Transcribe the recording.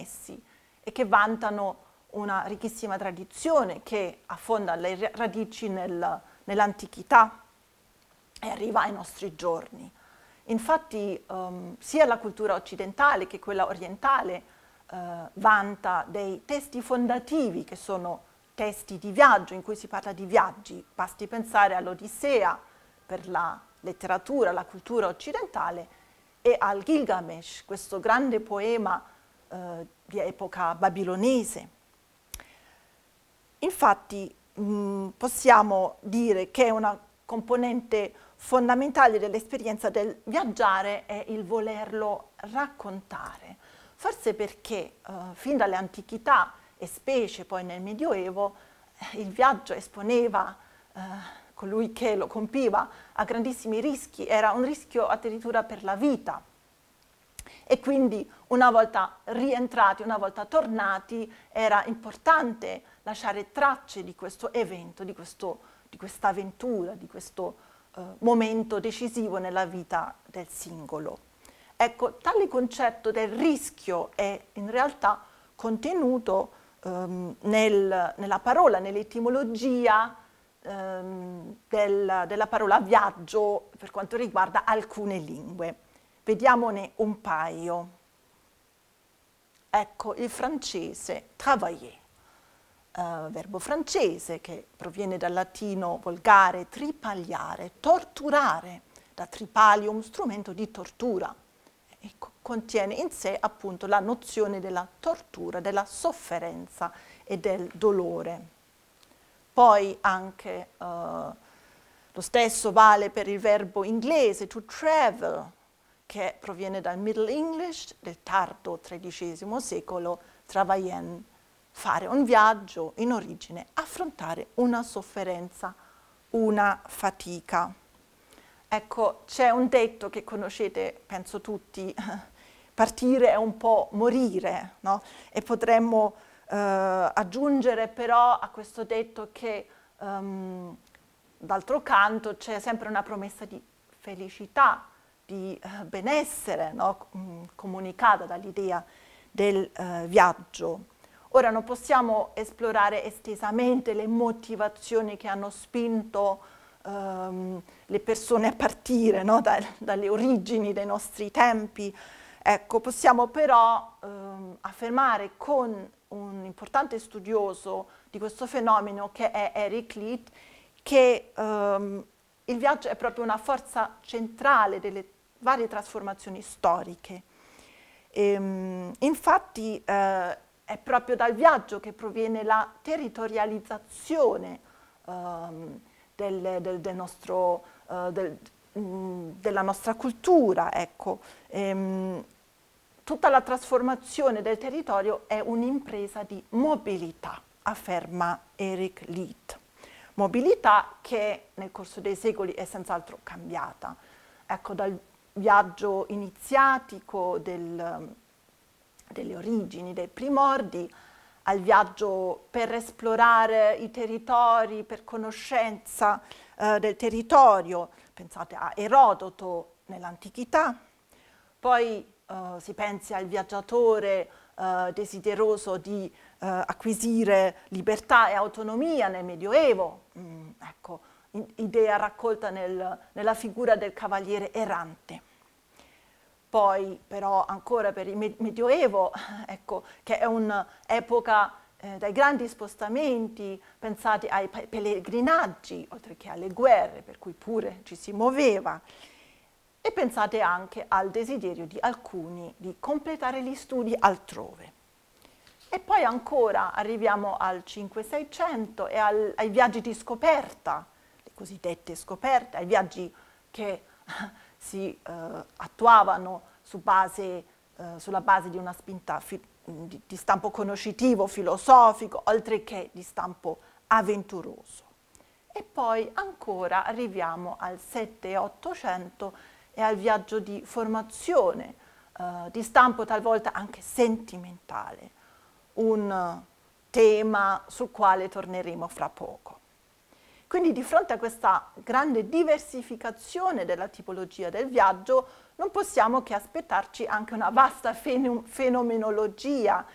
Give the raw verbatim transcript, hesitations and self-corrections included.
connessi e che vantano una ricchissima tradizione che affonda le radici nel, nell'antichità e arriva ai nostri giorni. Infatti um, sia la cultura occidentale che quella orientale uh, vanta dei testi fondativi che sono testi di viaggio in cui si parla di viaggi. Basti pensare all'Odissea per la letteratura, la cultura occidentale e al Gilgamesh, questo grande poema uh, di epoca babilonese. Infatti mh, possiamo dire che una componente fondamentale dell'esperienza del viaggiare è il volerlo raccontare. Forse perché uh, fin dalle antichità e specie poi nel Medioevo eh, il viaggio esponeva uh, colui che lo compiva a grandissimi rischi, era un rischio addirittura per la vita. E quindi una volta rientrati, una volta tornati, era importante lasciare tracce di questo evento, di, questo, di questa avventura, di questo uh, momento decisivo nella vita del singolo. Ecco, tale concetto del rischio è in realtà contenuto um, nel, nella parola, nell'etimologia um, del, della parola viaggio per quanto riguarda alcune lingue. Vediamone un paio. Ecco il francese travailler, uh, verbo francese che proviene dal latino volgare tripagliare, torturare, da tripalium, strumento di tortura. E contiene in sé appunto la nozione della tortura, della sofferenza e del dolore. Poi anche uh, lo stesso vale per il verbo inglese to travel, che proviene dal Middle English del tardo tredicesimo secolo, travailler, fare un viaggio, in origine affrontare una sofferenza, una fatica. Ecco, c'è un detto che conoscete, penso tutti, partire è un po' morire, no? E potremmo eh, aggiungere però a questo detto che um, d'altro canto c'è sempre una promessa di felicità, di uh, benessere, no? Comunicata dall'idea del uh, viaggio. Ora non possiamo esplorare estesamente le motivazioni che hanno spinto um, le persone a partire, no? da, dalle origini dei nostri tempi. Ecco, possiamo però um, affermare con un importante studioso di questo fenomeno che è Eric Leet che um, il viaggio è proprio una forza centrale delle varie trasformazioni storiche. Ehm, infatti eh, è proprio dal viaggio che proviene la territorializzazione ehm, del, del, del nostro, eh, del, mh, della nostra cultura. Ecco. Ehm, tutta la trasformazione del territorio è un'impresa di mobilità, afferma Eric Leet. Mobilità che nel corso dei secoli è senz'altro cambiata. Ecco, dal viaggio iniziatico del, delle origini, dei primordi, al viaggio per esplorare i territori, per conoscenza eh, del territorio, pensate a Erodoto nell'antichità, poi eh, si pensi al viaggiatore eh, desideroso di eh, acquisire libertà e autonomia nel Medioevo, mm, ecco, idea raccolta nel, nella figura del cavaliere errante. Poi però ancora per il Medioevo, ecco, che è un'epoca eh, dai grandi spostamenti, pensate ai pellegrinaggi, oltre che alle guerre, per cui pure ci si muoveva, e pensate anche al desiderio di alcuni di completare gli studi altrove. E poi ancora arriviamo al cinquecento-seicento e al, ai viaggi di scoperta, cosiddette scoperte, ai viaggi che si eh, attuavano su base, eh, sulla base di una spinta fi- di, di stampo conoscitivo, filosofico, oltre che di stampo avventuroso. E poi ancora arriviamo al sette e ottocento e al viaggio di formazione, eh, di stampo talvolta anche sentimentale, un tema sul quale torneremo fra poco. Quindi di fronte a questa grande diversificazione della tipologia del viaggio non possiamo che aspettarci anche una vasta fenomenologia